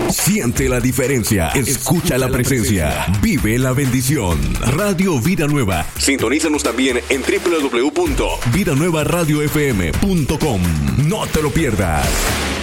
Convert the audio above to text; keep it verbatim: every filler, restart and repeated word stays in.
Siente la diferencia. Escucha la presencia. Vive la bendición. Radio Vida Nueva. Sintonízanos también en doble u doble u doble u punto vida nueva radio f m punto com. No te lo pierdas.